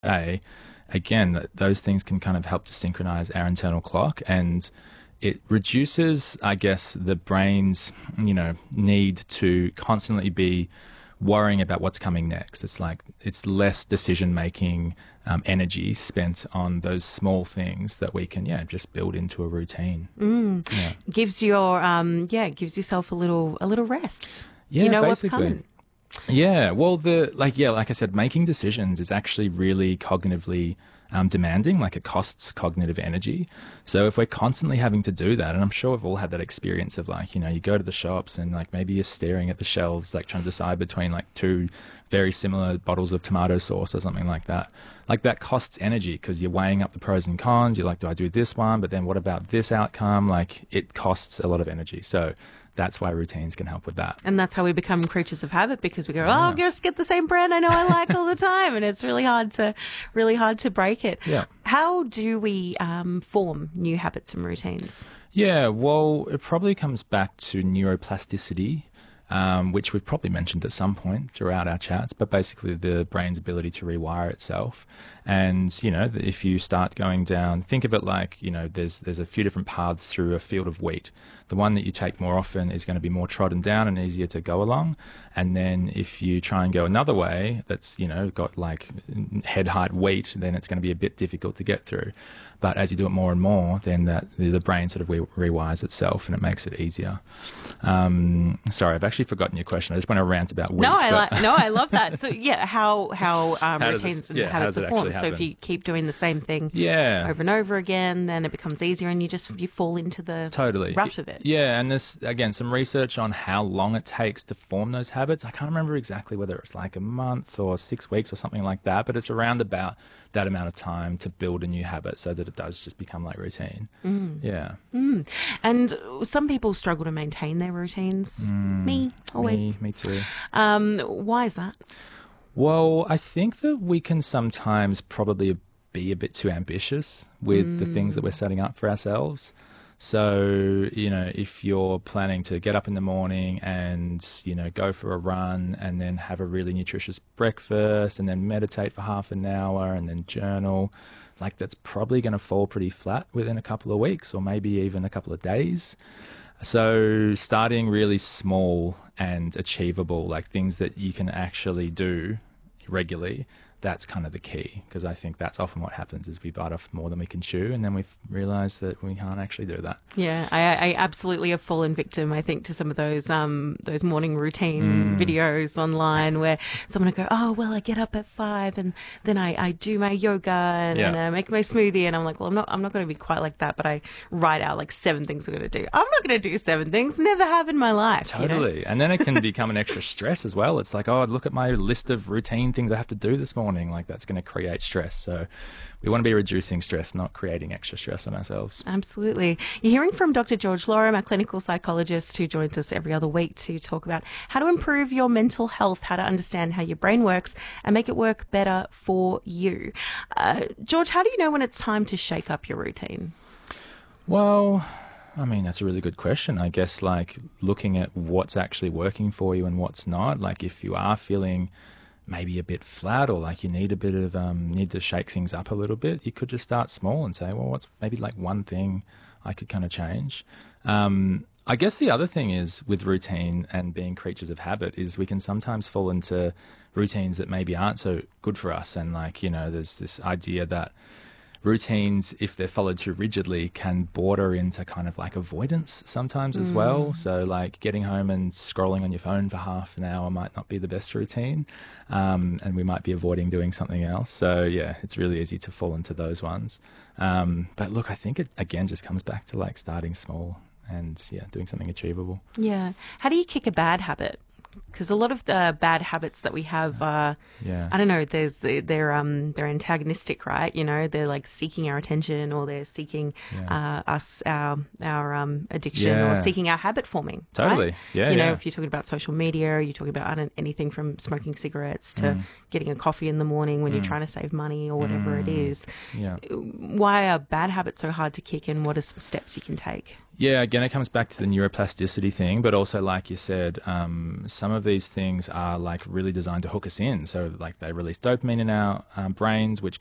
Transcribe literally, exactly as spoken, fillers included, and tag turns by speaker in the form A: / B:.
A: A, again, th- those things can kind of help to synchronize our internal clock, and it reduces, I guess, the brain's, you know, need to constantly be worrying about what's coming next. It's like it's less decision making um, energy spent on those small things that we can, yeah, just build into a routine.
B: Mm.
A: Yeah.
B: Gives your, um, yeah, gives yourself a little, a little rest.
A: Yeah,
B: you know
A: basically.
B: what's coming.
A: Yeah, well, the like, yeah, like I said, making decisions is actually really cognitively um, demanding. Like, it costs cognitive energy. So if we're constantly having to do that, and I'm sure we've all had that experience of, like, you know, you go to the shops and like maybe you're staring at the shelves, like trying to decide between like two very similar bottles of tomato sauce or something like that. Like, that costs energy because you're weighing up the pros and cons. You're like, do I do this one? But then what about this outcome? Like, it costs a lot of energy. So that's why routines can help with that.
B: And that's how we become creatures of habit, because we go, oh,
A: Yeah.
B: I'll just get the same brand I know I like all the time. And it's really hard to, really hard to break it.
A: Yeah.
B: How do we um, form new habits and routines?
A: Yeah, well, it probably comes back to neuroplasticity, um, which we've probably mentioned at some point throughout our chats, but basically the brain's ability to rewire itself. And, you know, if you start going down, think of it like, you know, there's there's a few different paths through a field of wheat. The one that you take more often is going to be more trodden down and easier to go along. And then if you try and go another way that's, you know, got like head height wheat, then it's going to be a bit difficult to get through. But as you do it more and more, then that the, the brain sort of re- rewires itself and it makes it easier. Um, sorry, I've actually forgotten your question. I just want to rant about wheat.
B: No, I
A: but...
B: li- no, I love that. So yeah, how how, um,
A: How does it-
B: routines and
A: yeah, how
B: habits
A: does it
B: are formed.
A: actually
B: So if
A: happen?
B: you keep doing the same thing
A: Yeah.
B: over and over again, then it becomes easier, and you just you fall into the
A: Totally.
B: rut of it.
A: Yeah, and there's, again, some research on how long it takes to form those habits. I can't remember exactly whether it's like a month or six weeks or something like that, but it's around about that amount of time to build a new habit so that it does just become like routine.
B: Mm.
A: Yeah.
B: Mm. And some people struggle to maintain their routines.
A: Mm,
B: me, always.
A: Me, me too.
B: Um, why is that?
A: Well, I think that we can sometimes probably be a bit too ambitious with mm. the things that we're setting up for ourselves. So, you know, if you're planning to get up in the morning and, you know, go for a run and then have a really nutritious breakfast and then meditate for half an hour and then journal, like, that's probably going to fall pretty flat within a couple of weeks or maybe even a couple of days. So starting really small and achievable, like things that you can actually do regularly, that's kind of the key, because I think that's often what happens is we bite off more than we can chew, and then we realise that we can't actually do that.
B: Yeah, I, I absolutely have fallen victim, I think, to some of those um those morning routine mm. videos online where someone will go, oh, well, I get up at five and then I, I do my yoga and,
A: yeah.
B: and I make my smoothie, and I'm like, well, I'm not I'm not going to be quite like that, but I write out like seven things I'm going to do. I'm not going to do seven things, never have in my life.
A: Totally.
B: You know?
A: And then it can become an extra stress as well. It's like, oh, look at my list of routine things I have to do this morning. Like, that's going to create stress. So we want to be reducing stress, not creating extra stress on ourselves.
B: Absolutely. You're hearing from Doctor George Lorem, our clinical psychologist, who joins us every other week to talk about how to improve your mental health, how to understand how your brain works and make it work better for you. Uh, George, how do you know when it's time to shake up your routine?
A: Well, I mean, that's a really good question. I guess, like, looking at what's actually working for you and what's not. Like, if you are feeling maybe a bit flat or like you need a bit of, um, need to shake things up a little bit, you could just start small and say, well, what's maybe like one thing I could kind of change? Um, I guess the other thing is with routine and being creatures of habit is we can sometimes fall into routines that maybe aren't so good for us. And, like, you know, there's this idea that routines, if they're followed too rigidly, can border into kind of like avoidance sometimes as mm. well. So, like, getting home and scrolling on your phone for half an hour might not be the best routine, um, and we might be avoiding doing something else. So, yeah, it's really easy to fall into those ones. Um, but look, I think it, again, just comes back to, like, starting small and, yeah, doing something achievable.
B: Yeah. How do you kick a bad habit? Because a lot of the bad habits that we have, uh,
A: yeah.
B: I don't know, there's they're um they're antagonistic, right? You know, they're like seeking our attention, or they're seeking
A: yeah.
B: uh, us our our um addiction,
A: yeah.
B: or seeking our habit forming.
A: Totally,
B: right?
A: yeah.
B: You know,
A: yeah.
B: if you're talking about social media, you're talking about I don't, anything from smoking cigarettes to
A: mm.
B: getting a coffee in the morning when
A: mm.
B: you're trying to save money or whatever
A: mm.
B: it is.
A: Yeah.
B: Why are bad habits so hard to kick, and what are some steps you can take?
A: Yeah, again, it comes back to the neuroplasticity thing, but also, like you said, um, some of these things are like really designed to hook us in. So, like, they release dopamine in our um, brains, which